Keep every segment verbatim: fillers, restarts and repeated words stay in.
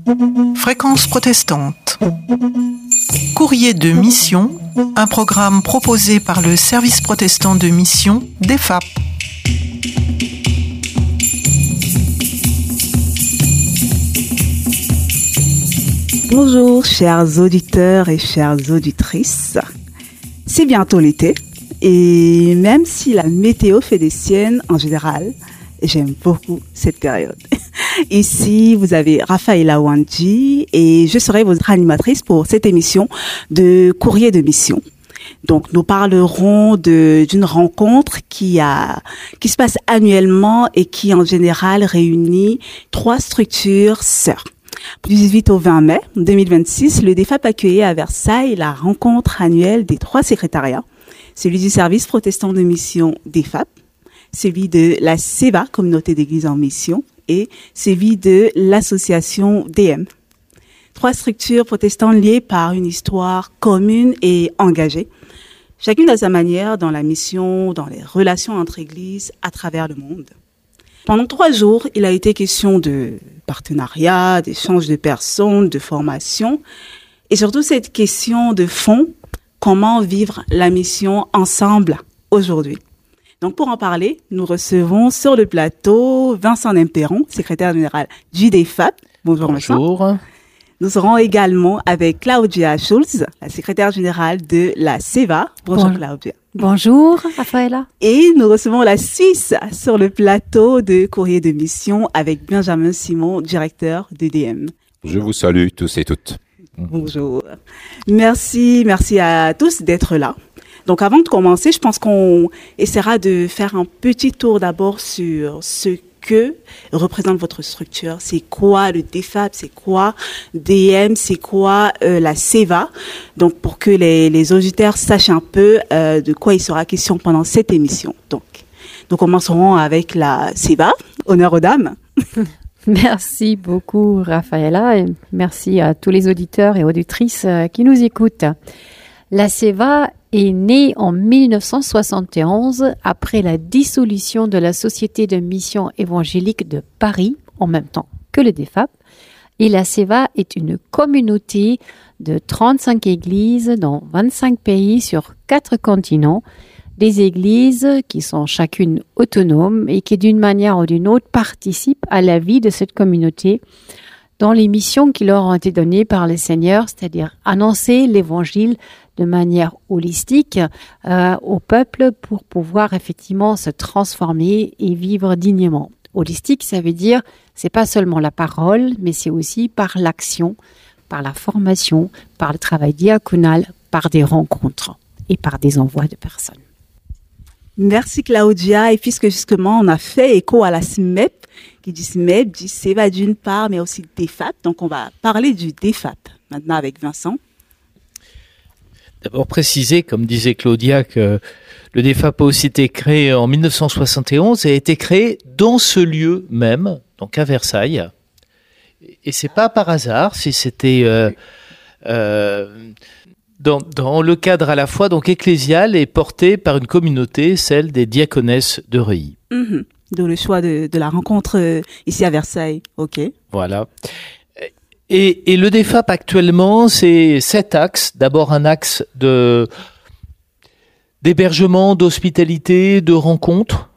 Fréquence protestante. Courrier de mission, un programme proposé par le service protestant de mission D F A P. Bonjour chers auditeurs et chères auditrices. C'est bientôt l'été et même si la météo fait des siennes en général, j'aime beaucoup cette période. Ici, vous avez Raphaëla Wandji et je serai votre animatrice pour cette émission de Courrier de mission. Donc, nous parlerons de, d'une rencontre qui a, qui se passe annuellement et qui en général réunit trois structures sœurs. Du dix-huit au vingt mai deux mille vingt-six, le D F A P accueillait à Versailles la rencontre annuelle des trois secrétariats, celui du service protestant de mission D F A P, celui de la C E V A, Communauté d'Église en Mission, et celui de l'association D M. Trois structures protestantes liées par une histoire commune et engagée, chacune à sa manière dans la mission, dans les relations entre églises à travers le monde. Pendant trois jours, il a été question de partenariat, d'échange de personnes, de formation, et surtout cette question de fond, comment vivre la mission ensemble aujourd'hui. Donc pour en parler, nous recevons sur le plateau Vincent Nemperon, secrétaire général du D F A P. Bonjour, Bonjour. Vincent. Nous serons également avec Claudia Schulz, la secrétaire générale de la C E V A. Bonjour bon. Claudia. Bonjour Raphaëla. Et nous recevons la Suisse sur le plateau de Courrier de Mission avec Benjamin Simon, directeur de D M. Je vous salue tous et toutes. Bonjour. Merci, merci à tous d'être là. Donc avant de commencer, je pense qu'on essaiera de faire un petit tour d'abord sur ce que représente votre structure. C'est quoi le D F A P? C'est quoi D M? C'est quoi euh, la C E V A? Donc pour que les, les auditeurs sachent un peu euh, de quoi il sera question pendant cette émission. Donc nous commencerons avec la C E V A. Honneur aux dames. Merci beaucoup Raphaëla et merci à tous les auditeurs et auditrices qui nous écoutent. La C E V A est née en mille neuf cent soixante et onze après la dissolution de la Société de mission évangélique de Paris, en même temps que le D F A P. Et la C E V A est une communauté de trente-cinq églises dans vingt-cinq pays sur quatre continents, des églises qui sont chacune autonomes et qui d'une manière ou d'une autre participent à la vie de cette communauté dans les missions qui leur ont été données par le Seigneur, c'est-à-dire annoncer l'évangile de manière holistique euh, au peuple pour pouvoir effectivement se transformer et vivre dignement. Holistique, ça veut dire, c'est pas seulement la parole, mais c'est aussi par l'action, par la formation, par le travail diaconal, par des rencontres et par des envois de personnes. Merci Claudia. Et puisque justement on a fait écho à la S M E P, qui dit S M E P, dit C E V A d'une part, mais aussi D F A P. Donc on va parler du D F A P maintenant avec Vincent. D'abord préciser, comme disait Claudia, que le D F A P a aussi été créé en mille neuf cent soixante et onze et a été créé dans ce lieu même, donc à Versailles. Et c'est pas par hasard si c'était euh, euh, dans, dans le cadre à la fois donc ecclésial et porté par une communauté, celle des diaconesses de Reuilly. Mmh. D'où le choix de, de la rencontre euh, ici à Versailles. Ok. Voilà. Et, et le D F A P actuellement, c'est sept axes. D'abord un axe de d'hébergement, d'hospitalité, de rencontres,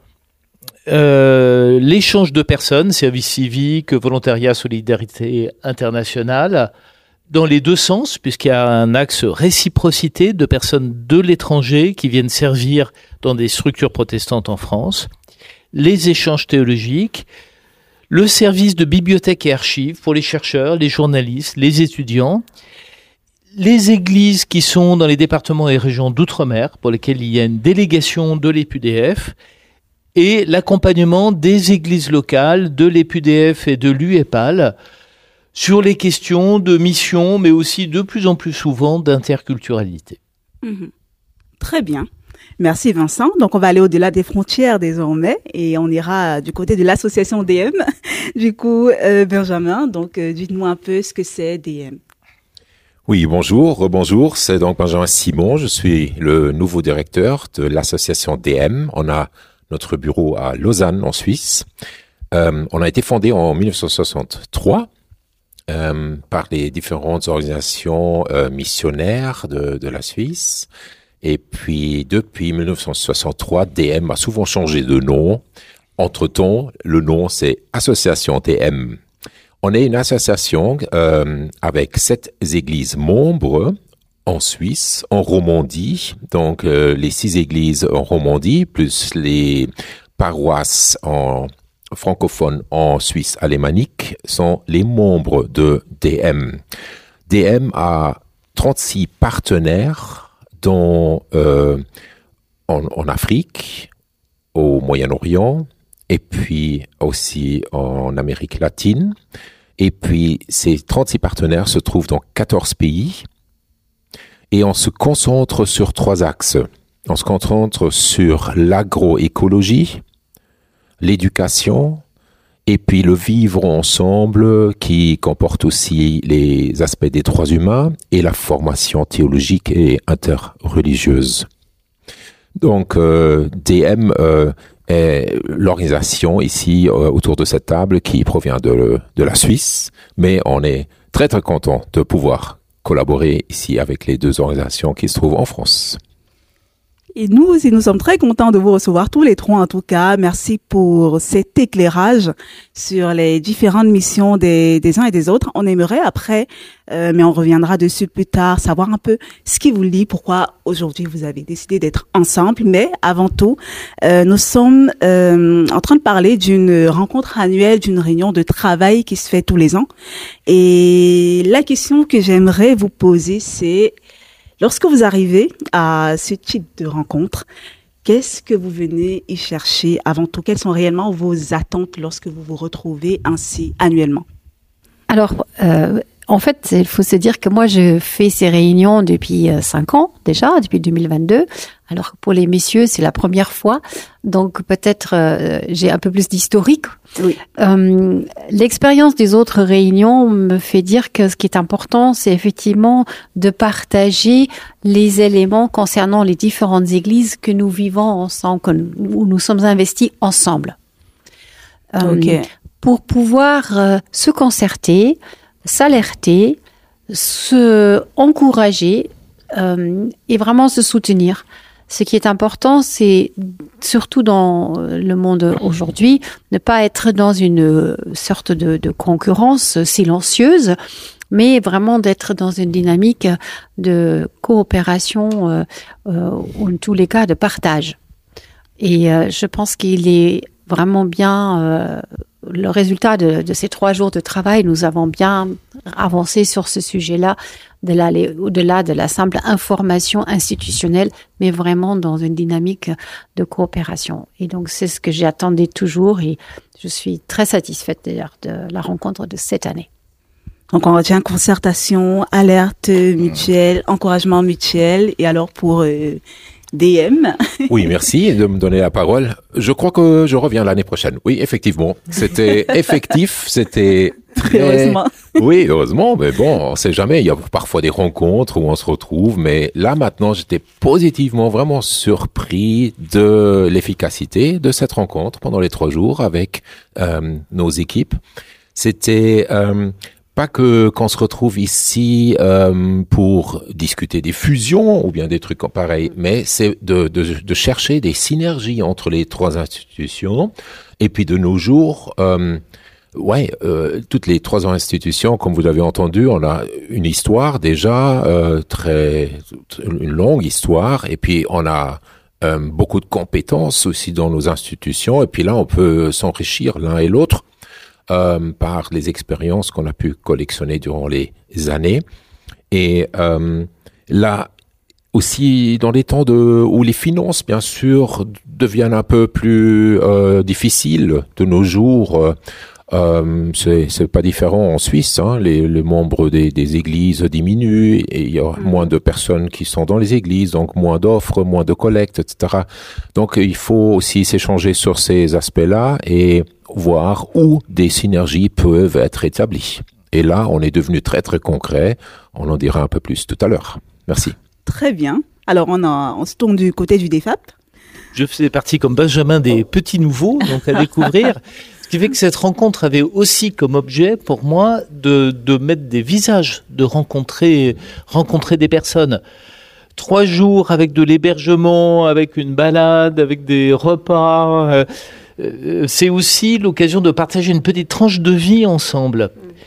euh, l'échange de personnes, service civique, volontariat, solidarité internationale, dans les deux sens, puisqu'il y a un axe réciprocité de personnes de l'étranger qui viennent servir dans des structures protestantes en France, les échanges théologiques, le service de bibliothèque et archives pour les chercheurs, les journalistes, les étudiants, les églises qui sont dans les départements et régions d'outre-mer, pour lesquelles il y a une délégation de l'E P U D F, et l'accompagnement des églises locales, de l'E P U D F et de l'U E P A L, sur les questions de mission, mais aussi de plus en plus souvent d'interculturalité. Mmh. Très bien. Merci Vincent. Donc on va aller au-delà des frontières désormais et on ira du côté de l'association D M. Du coup, euh, Benjamin, donc euh, dites-moi un peu ce que c'est D M. Oui, bonjour, rebonjour, c'est donc Benjamin Simon, je suis le nouveau directeur de l'association D M. On a notre bureau à Lausanne en Suisse. Euh, on a été fondé en mille neuf cent soixante-trois euh, par les différentes organisations euh, missionnaires de, de la Suisse. Et puis, depuis dix-neuf cent soixante-trois, D M a souvent changé de nom. Entre-temps, le nom, c'est Association D M. On est une association euh, avec sept églises membres en Suisse, en Romandie. Donc, euh, les six églises en Romandie, plus les paroisses en francophones en Suisse alémanique, sont les membres de D M. D M a trente-six partenaires dans, euh, en, en Afrique, au Moyen-Orient, et puis aussi en Amérique latine. Et puis, ces trente-six partenaires se trouvent dans quatorze pays. Et on se concentre sur trois axes. On se concentre sur l'agroécologie, l'éducation, et puis le vivre ensemble qui comporte aussi les aspects des droits humains et la formation théologique et interreligieuse. Donc, euh, D M euh, est l'organisation ici euh, autour de cette table qui provient de, de la Suisse, mais on est très très content de pouvoir collaborer ici avec les deux organisations qui se trouvent en France. Et nous aussi, nous sommes très contents de vous recevoir tous les trois en tout cas. Merci pour cet éclairage sur les différentes missions des, des uns et des autres. On aimerait après, euh, mais on reviendra dessus plus tard, savoir un peu ce qui vous lie, pourquoi aujourd'hui vous avez décidé d'être ensemble. Mais avant tout, euh, nous sommes euh, en train de parler d'une rencontre annuelle, d'une réunion de travail qui se fait tous les ans. Et la question que j'aimerais vous poser, c'est: lorsque vous arrivez à ce type de rencontre, qu'est-ce que vous venez y chercher avant tout? Quelles sont réellement vos attentes lorsque vous vous retrouvez ainsi annuellement? Alors, euh, en fait, il faut se dire que moi, je fais ces réunions depuis cinq ans déjà, depuis deux mille vingt-deux. Alors que pour les messieurs, c'est la première fois. Donc peut-être euh, j'ai un peu plus d'historique. Oui. Euh, l'expérience des autres réunions me fait dire que ce qui est important, c'est effectivement de partager les éléments concernant les différentes églises que nous vivons ensemble, que nous, où nous sommes investis ensemble. Euh, okay. Pour pouvoir euh, se concerter, s'alerter, se encourager euh, et vraiment se soutenir. Ce qui est important, c'est surtout dans le monde aujourd'hui, ne pas être dans une sorte de, de concurrence silencieuse, mais vraiment d'être dans une dynamique de coopération, euh, euh, ou en tous les cas de partage. Et euh, je pense qu'il est vraiment bien... Euh, le résultat de, de ces trois jours de travail, nous avons bien avancé sur ce sujet-là, de l'aller au-delà de la simple information institutionnelle, mais vraiment dans une dynamique de coopération. Et donc, c'est ce que j'attendais toujours et je suis très satisfaite d'ailleurs de la rencontre de cette année. Donc, on retient concertation, alerte mutuelle, encouragement mutuel. Et alors, pour... Euh D M. Oui, merci de me donner la parole. Je crois que je reviens l'année prochaine. Oui, effectivement. C'était effectif, c'était très... Heureusement. Oui, heureusement, mais bon, on sait jamais. Il y a parfois des rencontres où on se retrouve, mais là, maintenant, j'étais positivement vraiment surpris de l'efficacité de cette rencontre pendant les trois jours avec euh, nos équipes. C'était... Euh, Pas que qu'on se retrouve ici euh, pour discuter des fusions ou bien des trucs pareils, mais c'est de, de, de chercher des synergies entre les trois institutions. Et puis de nos jours, euh, ouais, euh, toutes les trois institutions, comme vous l'avez entendu, on a une histoire déjà euh, très une longue histoire. Et puis on a euh, beaucoup de compétences aussi dans nos institutions. Et puis là, on peut s'enrichir l'un et l'autre. Euh, par les expériences qu'on a pu collectionner durant les années. Et euh, là aussi, dans les temps de, où les finances, bien sûr, deviennent un peu plus euh, difficiles de nos jours, euh, euh, c'est, c'est pas différent en Suisse. Hein, les, les membres des, des églises diminuent et il y a mmh. moins de personnes qui sont dans les églises, donc moins d'offres, moins de collectes, et cetera. Donc il faut aussi s'échanger sur ces aspects-là et voir où des synergies peuvent être établies. Et là, on est devenu très très concret. On en dira un peu plus tout à l'heure. Merci. Très bien. Alors, on, a, on se tourne du côté du D F A P. Je faisais partie comme Benjamin des petits nouveaux, donc à découvrir. Ce qui fait que cette rencontre avait aussi comme objet, pour moi, de, de mettre des visages, de rencontrer, rencontrer des personnes. Trois jours avec de l'hébergement, avec une balade, avec des repas. Euh, euh, c'est aussi l'occasion de partager une petite tranche de vie ensemble.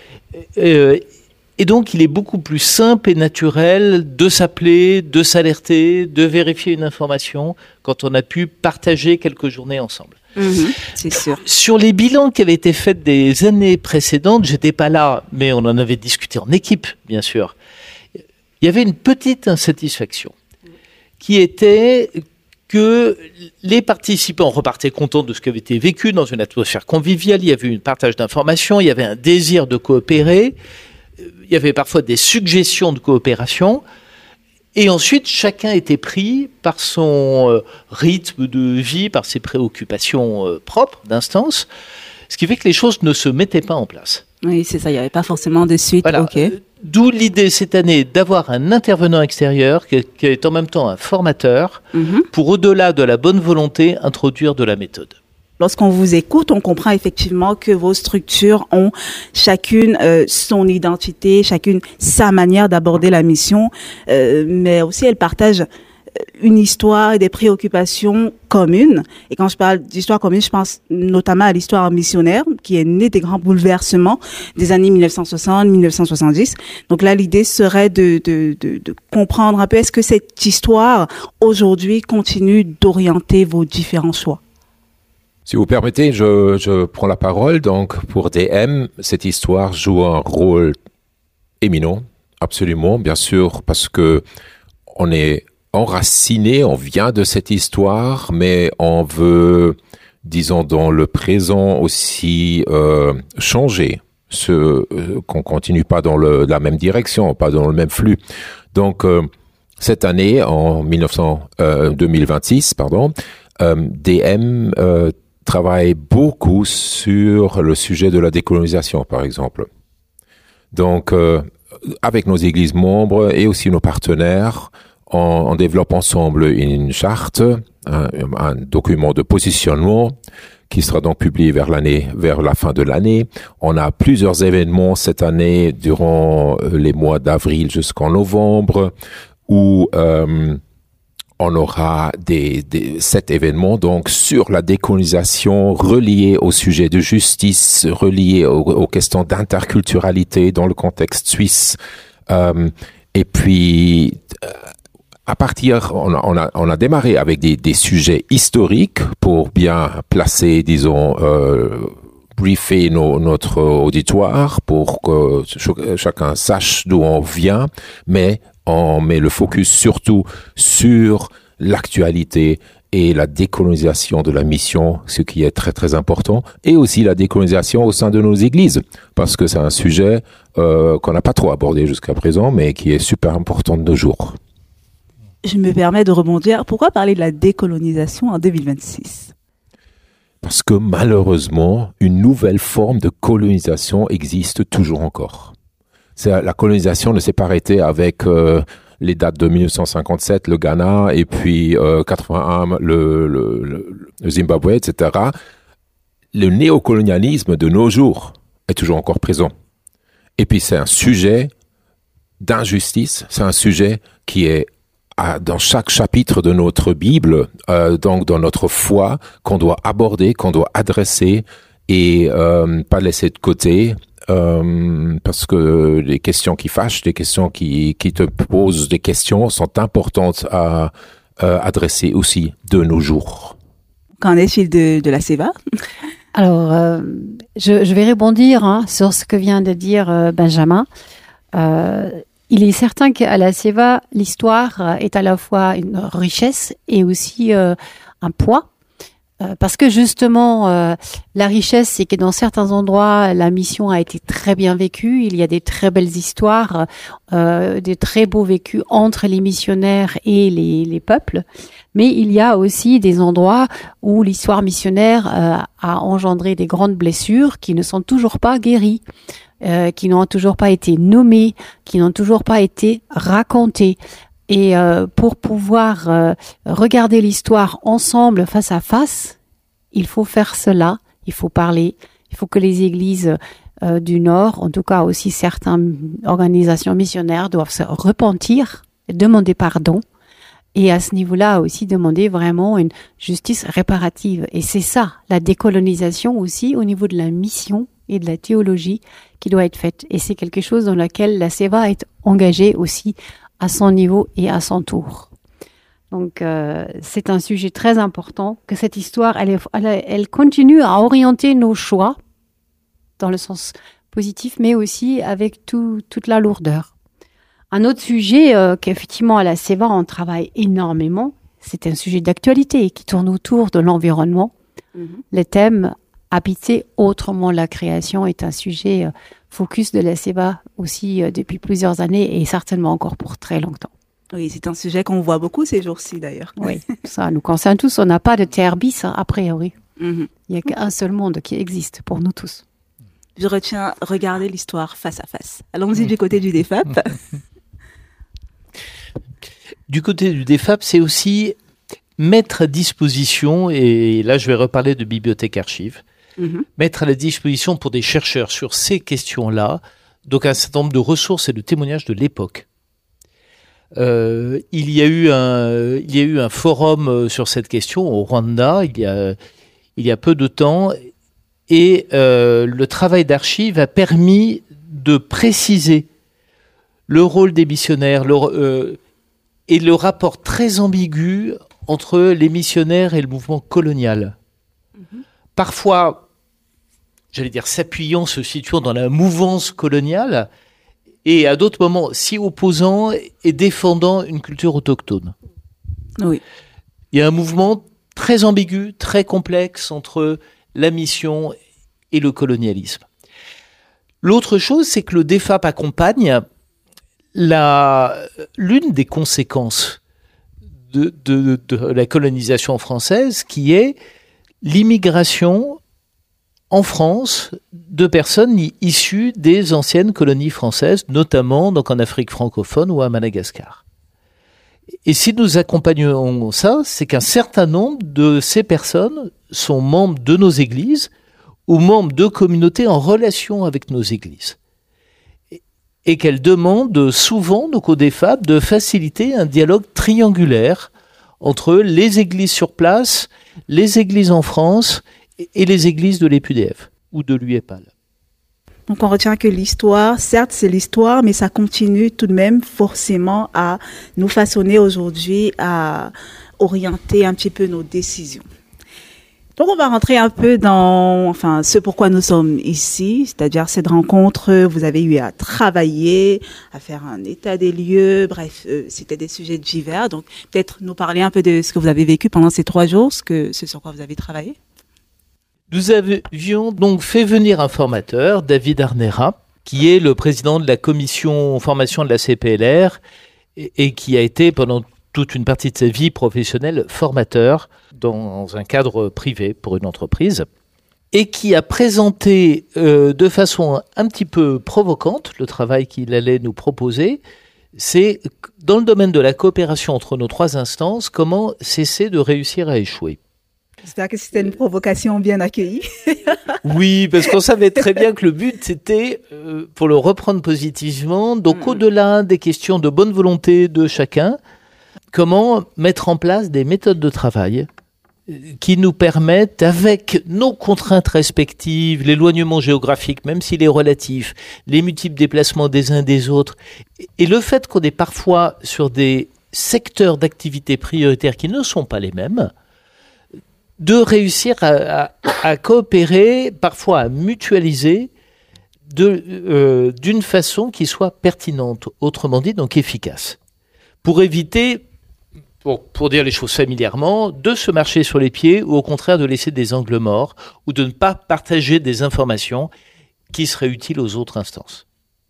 Euh, et donc, il est beaucoup plus simple et naturel de s'appeler, de s'alerter, de vérifier une information quand on a pu partager quelques journées ensemble. Mmh, c'est sûr. Sur les bilans qui avaient été faits des années précédentes, j'étais pas là, mais on en avait discuté en équipe, bien sûr. Il y avait une petite insatisfaction qui était que les participants repartaient contents de ce qui avait été vécu dans une atmosphère conviviale. Il y avait un partage d'informations, il y avait un désir de coopérer, il y avait parfois des suggestions de coopération. Et ensuite, chacun était pris par son rythme de vie, par ses préoccupations propres d'instance, ce qui fait que les choses ne se mettaient pas en place. Oui, c'est ça, il n'y avait pas forcément de suite. Voilà. Okay. D'où l'idée cette année d'avoir un intervenant extérieur qui est en même temps un formateur mm-hmm. pour, au-delà de la bonne volonté, introduire de la méthode. Lorsqu'on vous écoute, on comprend effectivement que vos structures ont chacune euh, son identité, chacune sa manière d'aborder la mission, euh, mais aussi elles partagent une histoire et des préoccupations communes. Et quand je parle d'histoire commune, je pense notamment à l'histoire missionnaire, qui est née des grands bouleversements des années mille neuf cent soixante, mille neuf cent soixante-dix. Donc là, l'idée serait de, de, de, de comprendre un peu, est-ce que cette histoire, aujourd'hui, continue d'orienter vos différents choix? Si vous permettez, je, je prends la parole. Donc, pour D M, cette histoire joue un rôle éminent, absolument, bien sûr, parce que on est enraciné, on vient de cette histoire, mais on veut, disons, dans le présent aussi euh, changer, ce, euh, qu'on continue pas dans le, la même direction, pas dans le même flux. Donc, euh, cette année, en mille neuf cents, euh, deux mille vingt-six, pardon, euh, D M euh, travaille beaucoup sur le sujet de la décolonisation, par exemple. Donc, euh, avec nos églises membres et aussi nos partenaires, On, on développe ensemble une charte, un, un document de positionnement qui sera donc publié vers l'année, vers la fin de l'année. On a plusieurs événements cette année durant les mois d'avril jusqu'en novembre où euh, on aura des, des sept événements donc sur la décolonisation reliés au sujet de justice, reliés aux, aux questions d'interculturalité dans le contexte suisse. Euh, et puis euh, À partir, on a, on a, on a démarré avec des, des sujets historiques pour bien placer, disons, euh, briefer nos, notre auditoire pour que ch- chacun sache d'où on vient, mais on met le focus surtout sur l'actualité et la décolonisation de la mission, ce qui est très très important, et aussi la décolonisation au sein de nos églises, parce que c'est un sujet euh, qu'on n'a pas trop abordé jusqu'à présent, mais qui est super important de nos jours. Je me permets de rebondir. Pourquoi parler de la décolonisation en deux mille vingt-six? Parce que malheureusement, une nouvelle forme de colonisation existe toujours encore. C'est, la colonisation ne s'est pas arrêtée avec euh, les dates de mille neuf cent cinquante-sept, le Ghana, et puis euh, quatre-vingt-un, le, le, le, le Zimbabwe, et cetera. Le néocolonialisme de nos jours est toujours encore présent. Et puis c'est un sujet d'injustice, c'est un sujet qui est à, dans chaque chapitre de notre Bible, euh, donc dans notre foi, qu'on doit aborder, qu'on doit adresser et euh, pas laisser de côté, euh, parce que les questions qui fâchent, les questions qui, qui te posent des questions sont importantes à euh, adresser aussi de nos jours. Qu'en est-il de, de la SEVA? Alors, euh, je, je vais rebondir hein, sur ce que vient de dire euh, Benjamin. Euh, Il est certain qu'à la SEVA, l'histoire est à la fois une richesse et aussi euh, un poids. Euh, parce que justement, euh, la richesse, c'est que dans certains endroits, la mission a été très bien vécue. Il y a des très belles histoires, euh, des très beaux vécus entre les missionnaires et les, les peuples. Mais il y a aussi des endroits où l'histoire missionnaire euh, a engendré des grandes blessures qui ne sont toujours pas guéries. Euh, qui n'ont toujours pas été nommés, qui n'ont toujours pas été racontés. Et euh, pour pouvoir euh, regarder l'histoire ensemble, face à face, il faut faire cela, il faut parler, Il faut que les églises euh, du Nord, en tout cas aussi certaines organisations missionnaires, doivent se repentir, demander pardon. Et à ce niveau-là aussi demander vraiment une justice réparative. Et c'est ça, la décolonisation aussi au niveau de la mission et de la théologie qui doit être faite. Et c'est quelque chose dans lequel la SEVA est engagée aussi à son niveau et à son tour. Donc euh, c'est un sujet très important, que cette histoire, elle, est, elle, elle continue à orienter nos choix dans le sens positif, mais aussi avec tout, toute la lourdeur. Un autre sujet euh, qu'effectivement à la SEVA on travaille énormément, c'est un sujet d'actualité qui tourne autour de l'environnement. Mm-hmm. Le thème « Habiter autrement la création » est un sujet euh, focus de la SEVA aussi euh, depuis plusieurs années et certainement encore pour très longtemps. Oui, c'est un sujet qu'on voit beaucoup ces jours-ci d'ailleurs. Oui, ça nous concerne tous. On n'a pas de terre bis a priori. Mm-hmm. Il n'y a qu'un seul monde qui existe pour nous tous. Je retiens regarder l'histoire face à face. Allons-y du côté du D F A P. Du côté du D F A P, c'est aussi mettre à disposition, et là je vais reparler de bibliothèque archives, mm-hmm. mettre à la disposition pour des chercheurs sur ces questions-là, donc un certain nombre de ressources et de témoignages de l'époque. Euh, il y a eu un, il y a eu un forum sur cette question au Rwanda il y a, il y a peu de temps, et euh, le travail d'archives a permis de préciser le rôle des missionnaires, le, euh, et le rapport très ambigu entre les missionnaires et le mouvement colonial. Mm-hmm. Parfois, j'allais dire s'appuyant, se situant dans la mouvance coloniale, et à d'autres moments s'y opposant et défendant une culture autochtone. Oui. Il y a un mouvement très ambigu, très complexe entre la mission et le colonialisme. L'autre chose, c'est que le D F A P accompagne la, l'une des conséquences de, de, de la colonisation française, qui est l'immigration en France de personnes issues des anciennes colonies françaises, notamment donc en Afrique francophone ou à Madagascar. Et si nous accompagnons ça, c'est qu'un certain nombre de ces personnes sont membres de nos églises ou membres de communautés en relation avec nos églises. Et qu'elles demandent souvent, donc au D F A P, de faciliter un dialogue triangulaire entre les églises sur place, les églises en France et les églises de l'E P U D F ou de l'U E P A L. Donc on retient que l'histoire, certes c'est l'histoire, mais ça continue tout de même forcément à nous façonner aujourd'hui, à orienter un petit peu nos décisions. Donc on va rentrer un peu dans, enfin, ce pourquoi nous sommes ici, c'est-à-dire cette rencontre, vous avez eu à travailler, à faire un état des lieux, bref, euh, c'était des sujets divers. Donc peut-être nous parler un peu de ce que vous avez vécu pendant ces trois jours, ce que, ce sur quoi vous avez travaillé. Nous avions donc fait venir un formateur, David Arnera, qui est le président de la commission formation de la C P L R et, et qui a été pendant toute une partie de sa vie professionnelle formateur dans un cadre privé pour une entreprise, et qui a présenté euh, de façon un petit peu provocante le travail qu'il allait nous proposer. C'est dans le domaine de la coopération entre nos trois instances, comment cesser de réussir à échouer. J'espère que c'était une provocation bien accueillie. Oui, parce qu'on savait très bien que le but, c'était, euh, pour le reprendre positivement, donc mmh. au-delà des questions de bonne volonté de chacun, comment mettre en place des méthodes de travail qui nous permettent, avec nos contraintes respectives, l'éloignement géographique, même s'il est relatif, les multiples déplacements des uns des autres, et le fait qu'on est parfois sur des secteurs d'activité prioritaires qui ne sont pas les mêmes, de réussir à, à, à coopérer, parfois à mutualiser, de, euh, d'une façon qui soit pertinente, autrement dit, donc efficace, pour éviter, pour, pour dire les choses familièrement, de se marcher sur les pieds ou au contraire de laisser des angles morts ou de ne pas partager des informations qui seraient utiles aux autres instances.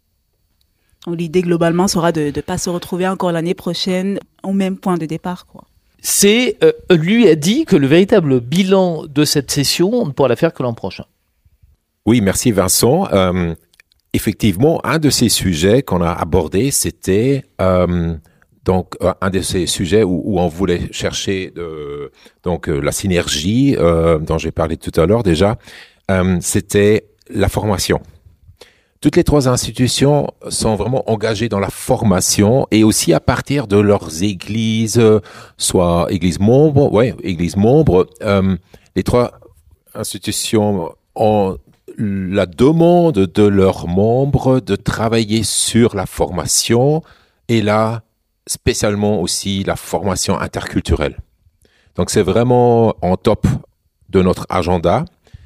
L'idée globalement sera de ne pas se retrouver encore l'année prochaine au même point de départ, quoi. C'est, euh, lui a dit que le véritable bilan de cette session, on ne pourra la faire que l'an prochain. Oui, merci Vincent. Euh, effectivement, un de ces sujets qu'on a abordé, c'était euh, donc un de ces sujets où, où on voulait chercher de, donc euh, la synergie euh, dont j'ai parlé tout à l'heure déjà euh, c'était la formation. Toutes les trois institutions sont vraiment engagées dans la formation et aussi à partir de leurs églises, soit églises membres, ouais, églises membres. Euh, les trois institutions ont la demande de leurs membres de travailler sur la formation et là, spécialement aussi la formation interculturelle. Donc, c'est vraiment en top de notre agenda.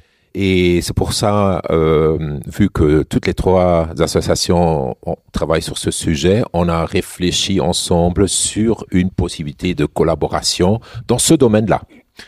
Et c'est pour ça, euh, vu que toutes les trois associations on, travaillent sur ce sujet, on a réfléchi ensemble sur une possibilité de collaboration dans ce domaine-là.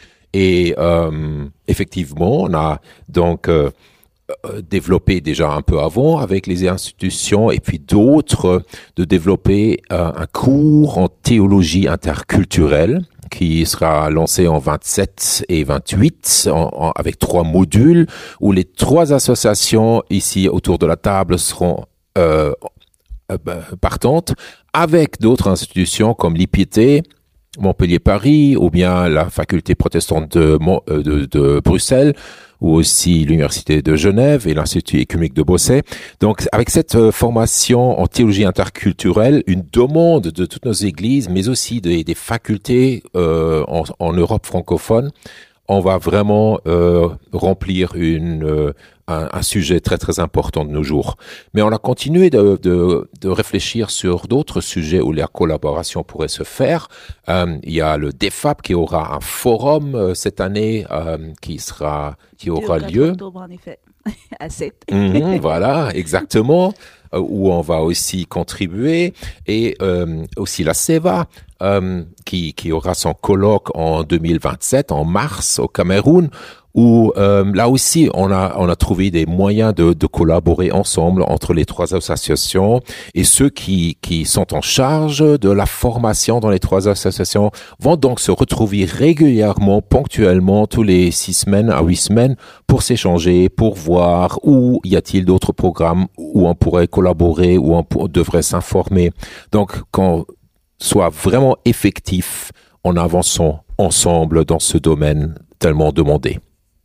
Et euh, effectivement, on a donc euh, développé déjà un peu avant avec les institutions et puis d'autres de développer euh, un cours en théologie interculturelle qui sera lancé en vingt-sept et vingt-huit en, en, avec trois modules où les trois associations ici autour de la table seront euh, euh, partantes avec d'autres institutions comme l'I P T, Montpellier-Paris ou bien la faculté protestante de, de, de Bruxelles ou aussi l'Université de Genève et l'Institut écuménique de Beausset. Donc, avec cette euh, formation en théologie interculturelle, une demande de toutes nos églises, mais aussi des, des facultés euh, en, en Europe francophone, on va vraiment euh, remplir une, euh, un, un sujet très très important de nos jours. Mais on a continué de, de, de réfléchir sur d'autres sujets où la collaboration pourrait se faire. Euh, il y a le D F A P qui aura un forum euh, cette année euh, qui sera qui aura lieu. Octobre, en effet, à sept. Mmh, voilà, exactement. Où on va aussi contribuer et euh, aussi la C E V A euh, qui, qui aura son colloque en deux mille vingt-sept, en mars au Cameroun, où euh, là aussi on a on a trouvé des moyens de, de collaborer ensemble entre les trois associations et ceux qui qui sont en charge de la formation dans les trois associations vont donc se retrouver régulièrement, ponctuellement, tous les six semaines à huit semaines pour s'échanger, pour voir où y a-t-il d'autres programmes où on pourrait collaborer, où on, on devrait s'informer. Donc qu'on soit vraiment effectif en avançant ensemble dans ce domaine tellement demandé.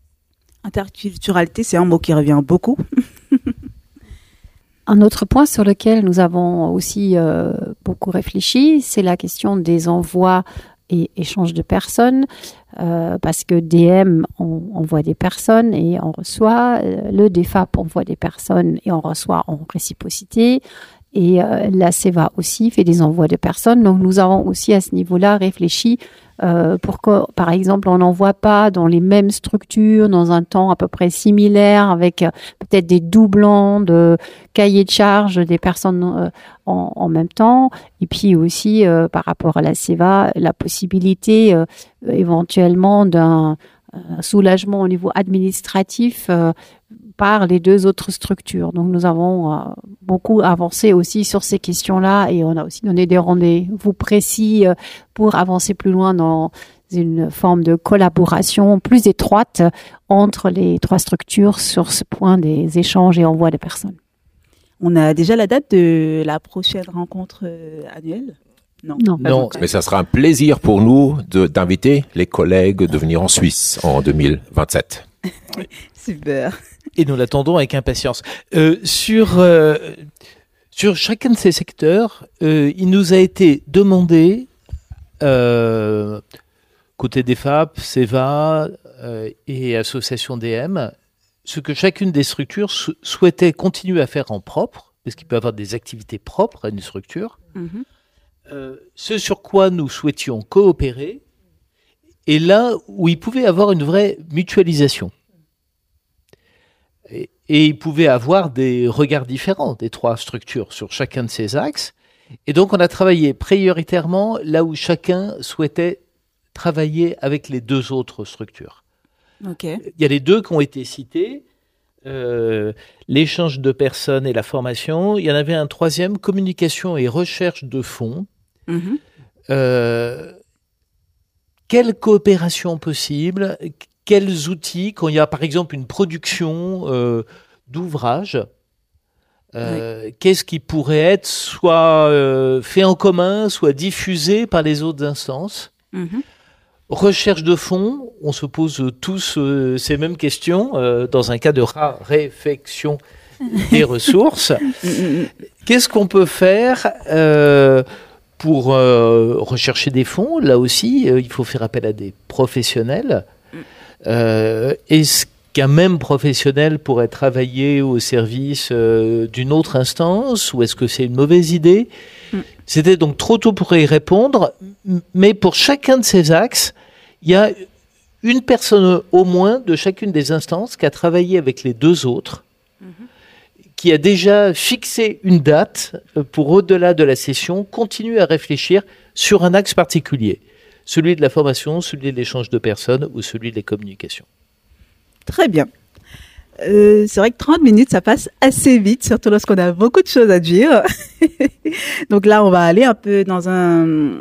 Interculturalité, c'est un mot qui revient beaucoup. Un autre point sur lequel nous avons aussi euh, beaucoup réfléchi, c'est la question des envois et échanges de personnes, euh, parce que D M, on envoie des personnes et on reçoit, le D F A P envoie des personnes et on reçoit en réciprocité, et euh, la C E V A aussi fait des envois de personnes. Donc nous avons aussi à ce niveau-là réfléchi Euh, pour que, par exemple, on n'envoie pas dans les mêmes structures, dans un temps à peu près similaire, avec euh, peut-être des doublons de cahiers de charges des personnes euh, en, en même temps. Et puis aussi, euh, par rapport à la C E V A, la possibilité euh, éventuellement d'un euh, soulagement au niveau administratif euh, par les deux autres structures. Donc nous avons euh, beaucoup avancé aussi sur ces questions-là et on a aussi donné des rendez-vous précis euh, pour avancer plus loin dans une forme de collaboration plus étroite entre les trois structures sur ce point des échanges et envois de personnes. On a déjà la date de la prochaine rencontre euh, annuelle ? Non. Non. pas Non, encore. mais ça sera un plaisir pour nous de, d'inviter les collègues de venir en Suisse en deux mille vingt-sept. Super. Et nous l'attendons avec impatience. Euh, sur, euh, sur chacun de ces secteurs, euh, il nous a été demandé, euh, côté D F A P, C E V A euh, et Association D M, ce que chacune des structures sou- souhaitait continuer à faire en propre, parce qu'il peut y avoir des activités propres à une structure, Mm-hmm. euh, ce sur quoi nous souhaitions coopérer, et là où il pouvait y avoir une vraie mutualisation. Et, et il pouvait avoir des regards différents des trois structures sur chacun de ces axes. Et donc, on a travaillé prioritairement là où chacun souhaitait travailler avec les deux autres structures. Ok. Il y a les deux qui ont été cités, euh, l'échange de personnes et la formation. Il y en avait un troisième, communication et recherche de fonds. Mm-hmm. Euh, quelle coopération possible ? Quels outils, quand il y a par exemple une production euh, d'ouvrages, euh, oui. Qu'est-ce qui pourrait être soit euh, fait en commun, soit diffusé par les autres instances ? Mm-hmm. Recherche de fonds, on se pose tous euh, ces mêmes questions euh, dans un cas de raréfaction des ressources. Qu'est-ce qu'on peut faire euh, pour euh, rechercher des fonds? Là aussi, euh, il faut faire appel à des professionnels. Euh, est-ce qu'un même professionnel pourrait travailler au service euh, d'une autre instance, ou est-ce que c'est une mauvaise idée? mm. C'était donc trop tôt pour y répondre, mais pour chacun de ces axes, il y a une personne au moins de chacune des instances qui a travaillé avec les deux autres, mm-hmm. qui a déjà fixé une date pour, au-delà de la session, continuer à réfléchir sur un axe particulier, celui de la formation, celui de l'échange de personnes ou celui des communications. Très bien. Euh, c'est vrai que trente minutes, ça passe assez vite, surtout lorsqu'on a beaucoup de choses à dire. Donc là, on va aller un peu dans un...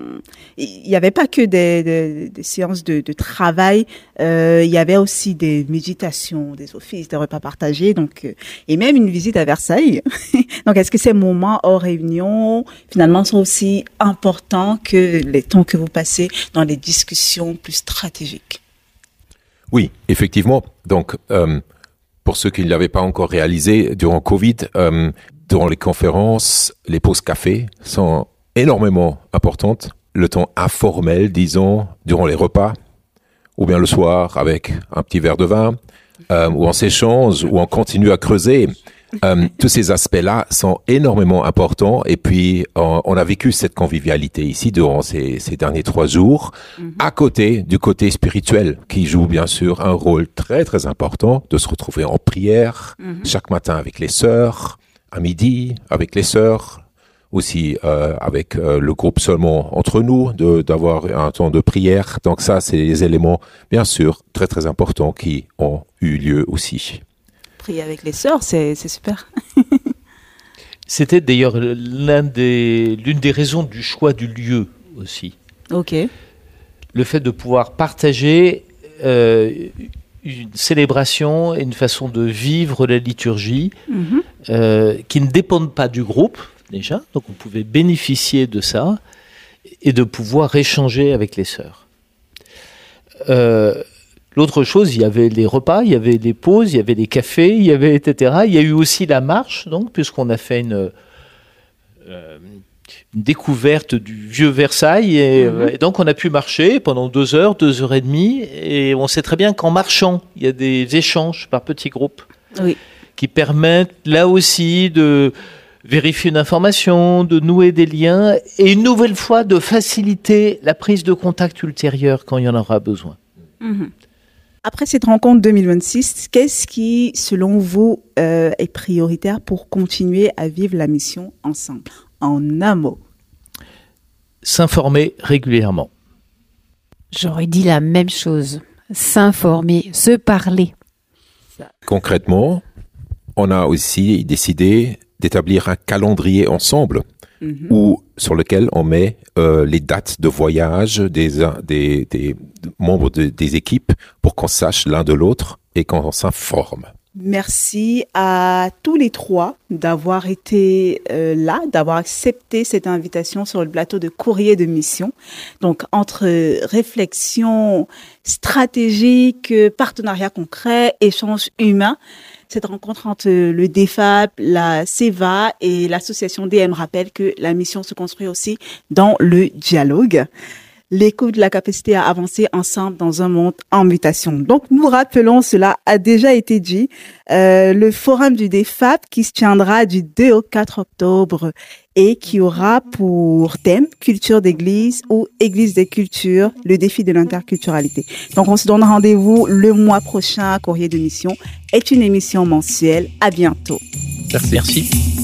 Il n'y avait pas que des, des, des séances de, de travail, euh, il y avait aussi des méditations, des offices, des repas partagés, donc, euh, et même une visite à Versailles. Donc, est-ce que ces moments hors réunion, finalement, sont aussi importants que les temps que vous passez dans les discussions plus stratégiques? Oui, effectivement. Donc, euh, pour ceux qui ne l'avaient pas encore réalisé, durant Covid, euh, durant les conférences, les pauses café sont énormément importantes. Le temps informel, disons, durant les repas, ou bien le soir avec un petit verre de vin, euh, où on s'échange, où on continue à creuser. Euh, tous ces aspects-là sont énormément importants, et puis on, on a vécu cette convivialité ici durant ces, ces derniers trois jours, mm-hmm. à côté du côté spirituel qui joue bien sûr un rôle très très important, de se retrouver en prière mm-hmm. chaque matin avec les sœurs, à midi avec les sœurs, aussi euh, avec euh, le groupe seulement entre nous, de, d'avoir un temps de prière. Donc ça, c'est des éléments bien sûr très très importants qui ont eu lieu aussi. Prier avec les sœurs, c'est, c'est super. C'était d'ailleurs l'un des, l'une des raisons du choix du lieu aussi. Ok. Le fait de pouvoir partager euh, une célébration et une façon de vivre la liturgie mm-hmm. euh, qui ne dépendent pas du groupe déjà, donc on pouvait bénéficier de ça et de pouvoir échanger avec les sœurs. Euh, L'autre chose, il y avait les repas, il y avait les pauses, il y avait les cafés, il y avait et cetera. Il y a eu aussi la marche, donc, puisqu'on a fait une, euh, une découverte du vieux Versailles. Et, mmh. et donc, on a pu marcher pendant deux heures, deux heures et demie. Et on sait très bien qu'en marchant, il y a des échanges par petits groupes oui. qui permettent là aussi de vérifier une information, de nouer des liens et une nouvelle fois de faciliter la prise de contact ultérieure quand il y en aura besoin. Mmh. Après cette rencontre deux mille vingt-six, qu'est-ce qui, selon vous, euh, est prioritaire pour continuer à vivre la mission ensemble? En un mot. S'informer régulièrement. J'aurais dit la même chose. S'informer, se parler. Concrètement, on a aussi décidé d'établir un calendrier ensemble. Mm-hmm. Où, sur lequel on met euh, les dates de voyage des, des, des membres de, des équipes pour qu'on sache l'un de l'autre et qu'on s'informe. Merci à tous les trois d'avoir été euh, là, d'avoir accepté cette invitation sur le plateau de Courrier de Mission. Donc, entre réflexion stratégique, partenariat concret, échange humain, cette rencontre entre le D F A P, la C E V A et l'association D M rappelle que la mission se construit aussi dans le dialogue. L'écoute de la capacité à avancer ensemble dans un monde en mutation. Donc, nous rappelons, cela a déjà été dit, euh, le forum du D F A P qui se tiendra du deux au quatre octobre et qui aura pour thème culture d'église ou église des cultures, le défi de l'interculturalité. Donc, on se donne rendez-vous le mois prochain à Courrier de Mission. Est une émission mensuelle. À bientôt. Merci. Merci.